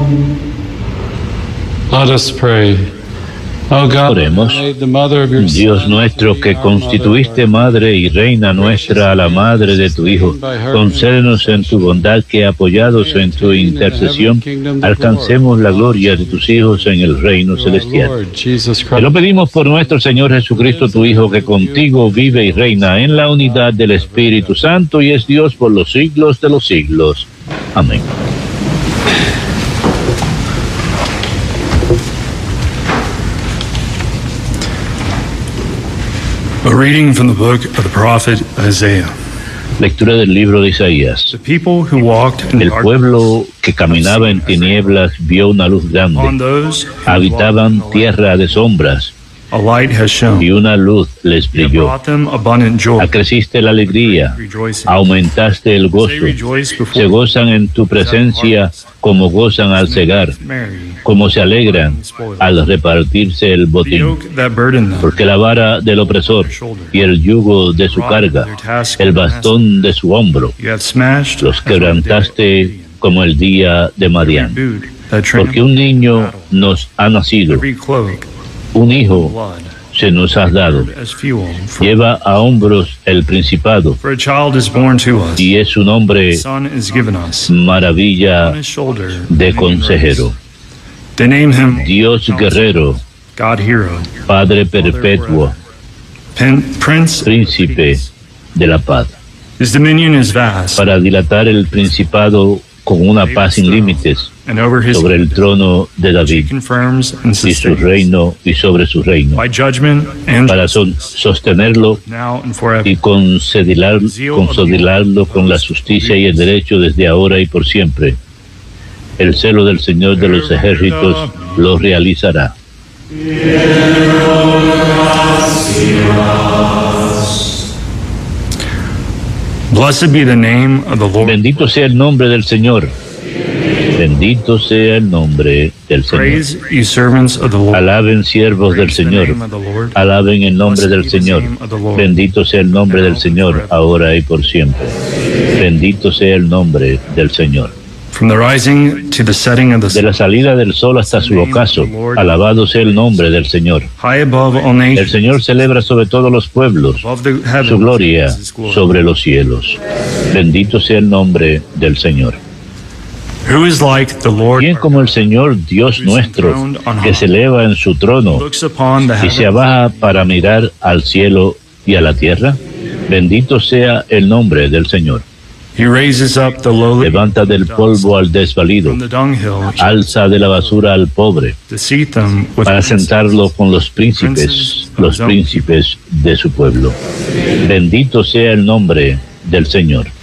Let us pray. Oh God, Oremos. made the mother of your Dios Son, nuestro, que constituiste madre y reina nuestra a la madre de tu Hijo, concédenos en tu bondad que, apoyados en tu intercesión, alcancemos la gloria de tus hijos en el reino celestial. Te lo pedimos por nuestro Señor Jesucristo, tu Hijo, que contigo vive y reina en la unidad del Espíritu Santo y es Dios por los siglos de los siglos. Amén. A reading from the book of the prophet Isaiah. Lectura del libro de Isaías. The people who walked in El darkness, pueblo que caminaba en tinieblas vio una luz on grande. those who Habitaban walked in the light, tierra de sombras a light has shone. y una luz les It brilló. brought them abundant joy. Acreciste la alegría, Rejoicing. aumentaste el They gozo. rejoice before Se gozan en tu presencia como gozan al cegar, Mary. como se alegran al repartirse el The botín. yoke that burdened them, Porque la vara del opresor y el yugo de su carga, el bastón de su hombro, you have smashed los quebrantaste como el día de Madián. boot that Porque un niño nos ha nacido, every cloak, un hijo blood, se nos ha dado. as fuel. Lleva a hombros el principado For a child is born to us, y es su nombre a son is given us. maravilla On his shoulder, de consejero, they name him Dios guerrero, God Hero, Padre perpetuo, Prince. Príncipe de la paz, His dominion is vast, para dilatar el principado con una paz sin límites and over his sobre el trono de he David confirms and y su sustains reino y sobre su reino, by judgment and para sostenerlo now and forever. y consolidarlo con la justicia y el derecho desde ahora y por siempre. El celo del Señor de los ejércitos lo realizará. Blessed be the name of the Lord. Bendito sea el nombre del Señor. Bendito sea el nombre del Señor. Praise you servants of the Lord. Alaben siervos del Praise the Señor. name of the Lord. Alaben el nombre del Señor. Bendito sea el nombre del Señor, ahora y por siempre. Bendito sea el nombre del Señor. From the rising to the setting of the De sun, la salida del sol hasta su ocaso, alabado sea el nombre del Señor. high above all El nations, Señor celebra sobre todos los pueblos above the heavens, su gloria is his glory. sobre los cielos. Bendito sea el nombre del Señor. Who is like the Lord, ¿Quién como el Señor Dios nuestro, que se eleva en su trono looks upon the y se heavens, abaja para mirar al cielo y a la tierra? Bendito sea el nombre del Señor. he raises up the lowly Levanta del polvo al desvalido, from the dunghill, alza de la basura al pobre, to seat them with para princes. sentarlo con los príncipes de su pueblo. Bendito sea el nombre del Señor.